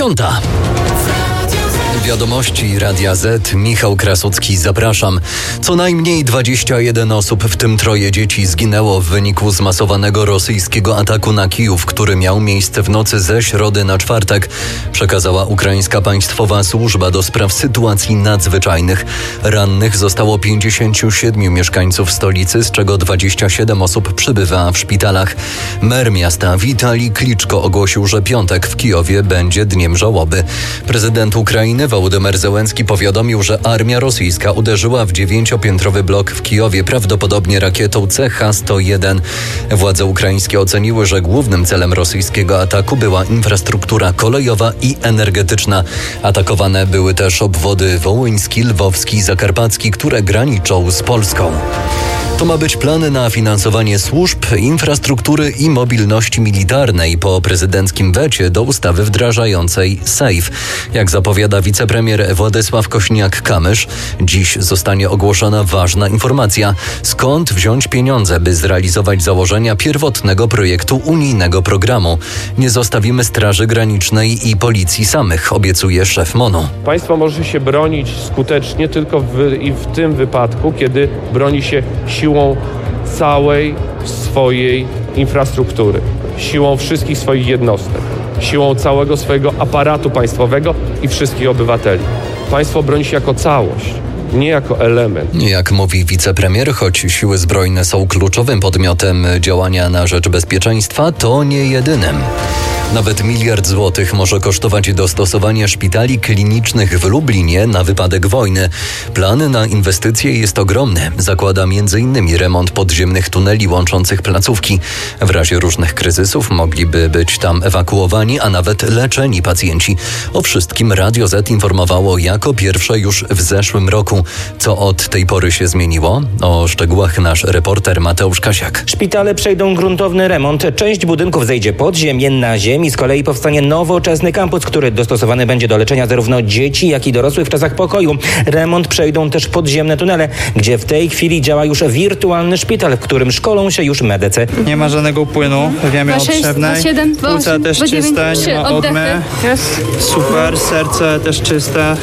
10:00. Wiadomości Radia Z. Michał Krasucki, zapraszam. Co najmniej 21 osób, w tym 3 dzieci, zginęło w wyniku zmasowanego rosyjskiego ataku na Kijów, który miał miejsce w nocy ze środy na czwartek, przekazała ukraińska państwowa służba do spraw sytuacji nadzwyczajnych. Rannych zostało 57 mieszkańców stolicy, z czego 27 osób przybywa w szpitalach. Mer miasta Witalij Kliczko ogłosił, że piątek w Kijowie będzie dniem żałoby. Prezydent Ukrainy Wołodymyr Zełenski powiadomił, że armia rosyjska uderzyła w 9-piętrowy blok w Kijowie, prawdopodobnie rakietą CH-101. Władze ukraińskie oceniły, że głównym celem rosyjskiego ataku była infrastruktura kolejowa i energetyczna. Atakowane były też obwody wołyński, lwowski, zakarpacki, które graniczą z Polską. To ma być plan na finansowanie służb, infrastruktury i mobilności militarnej po prezydenckim wecie do ustawy wdrażającej SAFE. Jak zapowiada wicepremier Władysław Kośniak-Kamysz, dziś zostanie ogłoszona ważna informacja. Skąd wziąć pieniądze, by zrealizować założenia pierwotnego projektu unijnego programu? Nie zostawimy Straży Granicznej i Policji samych, obiecuje szef MON-u. Państwo może się bronić skutecznie tylko w tym wypadku, kiedy broni się siłą całej swojej infrastruktury, siłą wszystkich swoich jednostek, siłą całego swojego aparatu państwowego i wszystkich obywateli. Państwo broni się jako całość, nie jako element. Jak mówi wicepremier, choć siły zbrojne są kluczowym podmiotem działania na rzecz bezpieczeństwa, to nie jedynym. Nawet 1 miliard złotych może kosztować dostosowanie szpitali klinicznych w Lublinie na wypadek wojny. Plan na inwestycje jest ogromny. Zakłada m.in. remont podziemnych tuneli łączących placówki. W razie różnych kryzysów mogliby być tam ewakuowani, a nawet leczeni pacjenci. O wszystkim Radio Z informowało jako pierwsze już w zeszłym roku. Co od tej pory się zmieniło? O szczegółach nasz reporter Mateusz Kasiak. Szpitale przejdą gruntowny remont. Część budynków zejdzie pod ziemię, na ziemi. Z kolei powstanie nowoczesny kampus, który dostosowany będzie do leczenia zarówno dzieci, jak i dorosłych w czasach pokoju. Remont przejdą też podziemne tunele, gdzie w tej chwili działa już wirtualny szpital, w którym szkolą się już medycy. Nie ma żadnego płynu w jamie odszewnej. Płuca też czyste, nie ma odmy. Super, serce też czyste.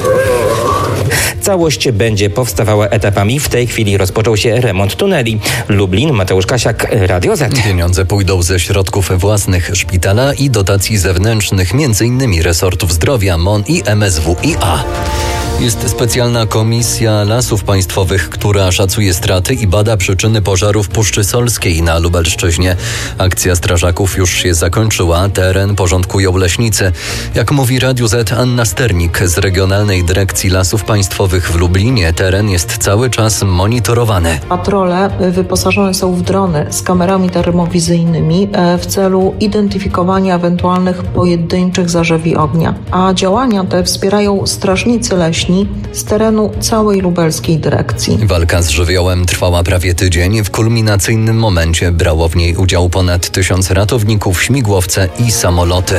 Całość będzie powstawała etapami. W tej chwili rozpoczął się remont tuneli. Lublin, Mateusz Kasiak, Radio Z. Pieniądze pójdą ze środków własnych szpitala i dotacji zewnętrznych, m.in. resortów zdrowia, MON i MSWiA. Jest specjalna komisja Lasów Państwowych, która szacuje straty i bada przyczyny pożarów Puszczy Solskiej na Lubelszczyźnie. Akcja strażaków już się zakończyła, teren porządkują leśnicy. Jak mówi Radiu Z Anna Sternik z Regionalnej Dyrekcji Lasów Państwowych w Lublinie, teren jest cały czas monitorowany. Patrole wyposażone są w drony z kamerami termowizyjnymi w celu identyfikowania ewentualnych pojedynczych zarzewi ognia. A działania te wspierają strażnicy leśni z terenu całej lubelskiej dyrekcji. Walka z żywiołem trwała prawie tydzień. W kulminacyjnym momencie brało w niej udział ponad 1000 ratowników, śmigłowce i samoloty.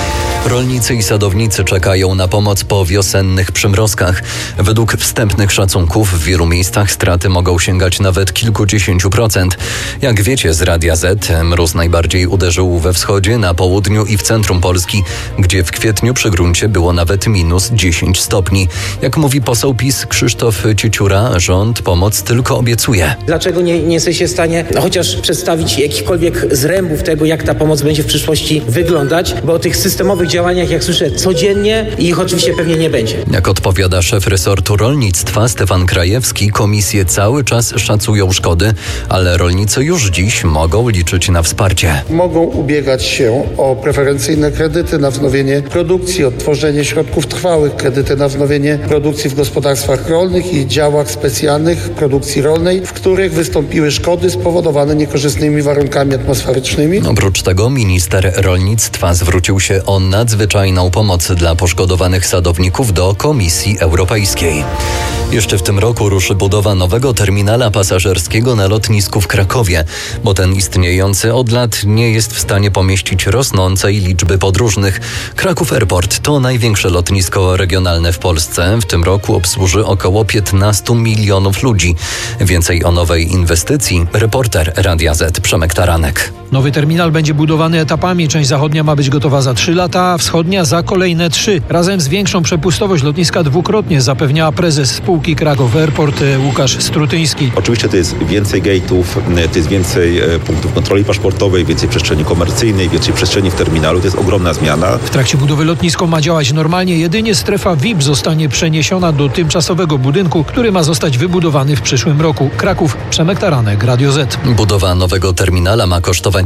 Rolnicy i sadownicy czekają na pomoc po wiosennych przymrozkach. Według wstępnych szacunków w wielu miejscach straty mogą sięgać nawet kilkudziesięciu procent. Jak wiecie z Radia Z, mróz najbardziej uderzył we wschodzie, na południu i w centrum Polski, gdzie w kwietniu przy gruncie było nawet -10 stopni. Jak mówi poseł PiS Krzysztof Cieciura, rząd pomoc tylko obiecuje. Dlaczego nie jesteście w stanie chociaż przedstawić jakichkolwiek zrębów tego, jak ta pomoc będzie w przyszłości wyglądać, bo o tych systemowych działaniach, jak słyszę, codziennie i ich oczywiście pewnie nie będzie. Jak odpowiada szef resortu rolnictwa Stefan Krajewski, komisje cały czas szacują szkody, ale rolnicy już dziś mogą liczyć na wsparcie. Mogą ubiegać się o preferencyjne kredyty na wznowienie produkcji, odtworzenie środków trwałych, kredyty na wznowienie produkcji w gospodarstwach rolnych i działach specjalnych produkcji rolnej, w których wystąpiły szkody spowodowane niekorzystnymi warunkami atmosferycznymi. Oprócz tego minister rolnictwa zwrócił się o nadzwyczajną pomoc dla poszkodowanych sadowników do Komisji Europejskiej. Jeszcze w tym roku ruszy budowa nowego terminala pasażerskiego na lotnisku w Krakowie, bo ten istniejący od lat nie jest w stanie pomieścić rosnącej liczby podróżnych. Kraków Airport to największe lotnisko regionalne w Polsce. W tym roku obsłuży około 15 milionów ludzi. Więcej o nowej inwestycji reporter Radia Z Przemek Taranek. Nowy terminal będzie budowany etapami. Część zachodnia ma być gotowa za 3 lata, a wschodnia za kolejne 3. Razem zwiększą przepustowość lotniska dwukrotnie, zapewniała prezes spółki Kraków Airport Łukasz Strutyński. Oczywiście to jest więcej gate'ów, to jest więcej punktów kontroli paszportowej, więcej przestrzeni komercyjnej, więcej przestrzeni w terminalu. To jest ogromna zmiana. W trakcie budowy lotnisko ma działać normalnie. Jedynie strefa VIP zostanie przeniesiona do tymczasowego budynku, który ma zostać wybudowany w przyszłym roku. Kraków, Przemek Taranek, Radio Z. Budowa nowego terminala ma kosztować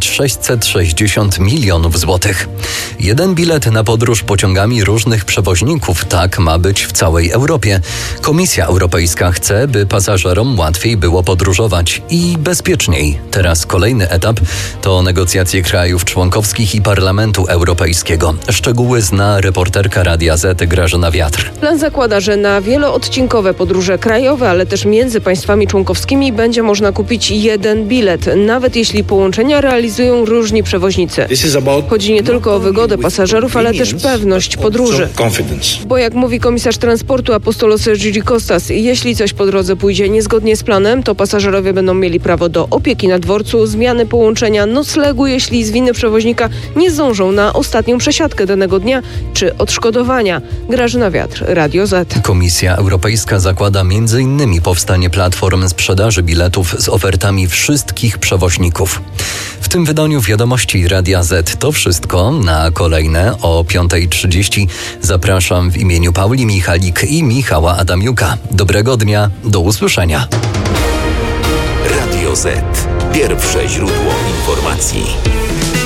660 milionów złotych. Jeden bilet na podróż pociągami różnych przewoźników, tak ma być w całej Europie. Komisja Europejska chce, by pasażerom łatwiej było podróżować i bezpieczniej. Teraz kolejny etap to negocjacje krajów członkowskich i Parlamentu Europejskiego. Szczegóły zna reporterka Radia Z Grażyna Wiatr. Plan zakłada, że na wieloodcinkowe podróże krajowe, ale też między państwami członkowskimi będzie można kupić jeden bilet, nawet jeśli połączenia realizują różni przewoźnicy. Chodzi nie tylko o wygodę pasażerów, ale też pewność podróży. Bo jak mówi komisarz transportu Apostolos Gigi Kostas, jeśli coś po drodze pójdzie niezgodnie z planem, to pasażerowie będą mieli prawo do opieki na dworcu, zmiany połączenia, noclegu, jeśli z winy przewoźnika nie zdążą na ostatnią przesiadkę danego dnia, czy odszkodowania. Grażyna Wiatr, Radio Z. Komisja Europejska zakłada m.in. powstanie platform sprzedaży biletów z ofertami wszystkich przewoźników. W tym wydaniu Wiadomości Radia Z to wszystko. Na kolejne o 5:30 zapraszam w imieniu Pauli Michalik i Michała Adamiuka. Dobrego dnia, do usłyszenia. Radio Z. Pierwsze źródło informacji.